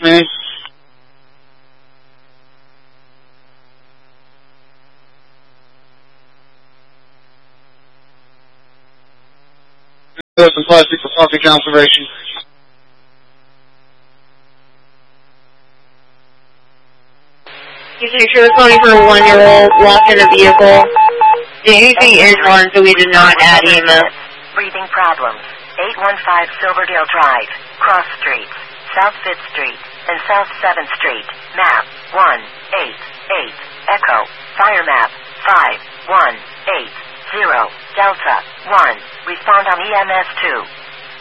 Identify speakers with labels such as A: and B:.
A: me. There's some plastic for coffee conservation.
B: You should have calling for a 1-year-old locked in a vehicle. Anything airborne, so we did not add EMS.
C: Breathing problems. 815 Silverdale Drive, Cross Street, South 5th Street, and South 7th Street. Map 188 Echo. Fire map 5180 Delta 1. Respond on EMS 2.